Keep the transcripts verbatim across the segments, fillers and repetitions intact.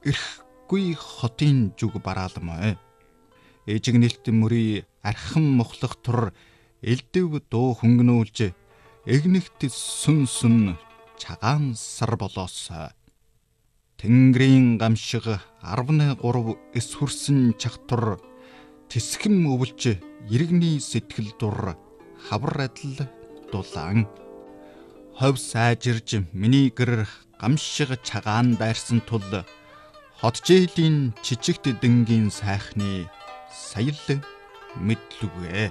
эрхгүй хотын зүг бараалмай. Ежигнэлт мөрий архин мохлох тур элдэв дуу хөнгнүүлж эгнэгт сүн сүн чагаан сар болоосой. Тэнгэрийн гамшиг арвны гурав эс хүрсэн чахтур тэсхэм өвлж иргэний сэтгэл дур хавар адил дулаан. Хов сайжирж миний гэр гамшиг чагаан дайрсан тул хотжээлийн чичигт дэнгийн сайхны саял мэдлүгэ.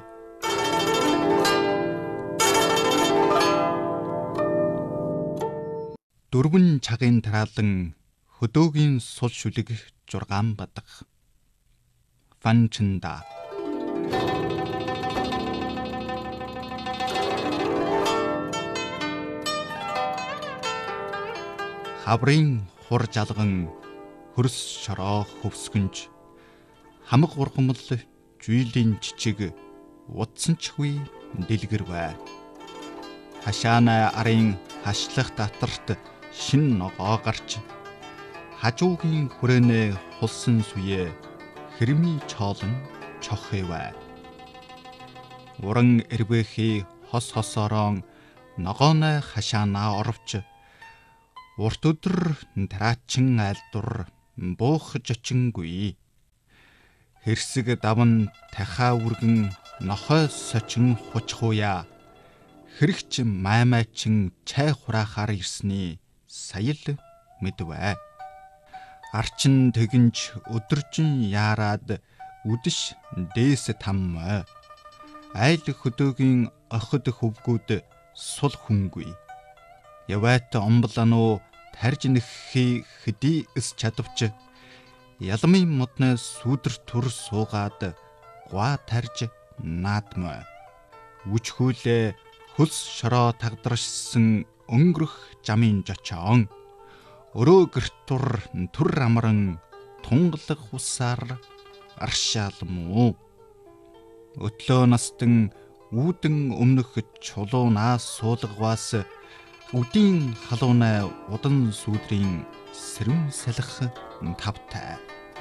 Дөрвөн цагийн тараалан хөдөөгийн сул шүлэг жургаан бадаг. Фанчинда. Хаврын хур жалган хөрс шороо хөвсгөнж хамаг ургамал жүйлийн чичиг утсан чгүй дэлгэр бай. Хашаана арын хашлах татарт шин ногоо гарч хажуугийн хүрээнэ хулсан сүе хэрми чоолон чохэвэ. Уран эрбэхи хос хосорон ногооны хашаана оровч урт өдөр тараачин айлдур буух жочингүй. Хэрсэг давн тахаа үргэн нохой сочин хучхуя хэрэгч маймайчин чай хураахаар ирсний саял мэдвэ. Арчин тэгэнч өдөржин яарад үдэш дээс там айл хөдөөгийн охид хөвгүүд сул хүнгүй. Явайт омблануу тарж нэххи хэдий эс чадвч ялмын модны сүдэр түр суугаад гуа тарж наадмай. Үчхүүлээ хөлс шороо тагдаршсан өнгөрөх жамын жочоон өрөө гэрт тур түр амран тунгалаг хусаар аршаалмуу. Өтлөө настан үүдэн өмнөх чулуунаас суулгаваас үдийн халуунай удан сүдрийн сэрүүн салхи тавтай.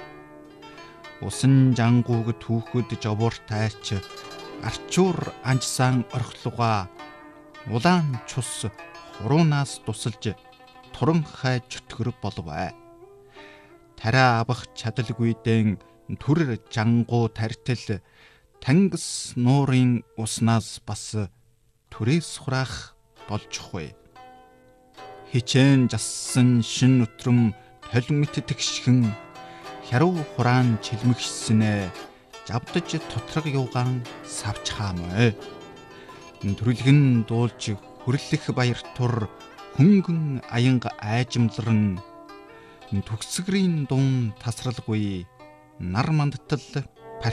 Усан жангууг түүхэд жовууртайч арчуур анжсан орхлуга улаан чус хуруунаас тусалж туран хай чөтгөр болвэ. Тараа авах чадалгүйдэн түр жангуу тартил тангас нуурын уснаас бас түрээс хураах болжхгүй. Хичээн жассан шин өтрөм толмит тэгшхэн хяруу хураан чилмэгшсэнэ жавдаж тотрог юугаан савчхаамай. Төрөлгөн дуулж хүрлэх баяр тур хөнгөн аянга айжимларан төгсгөрийн дуун тасралгүй нар мандтал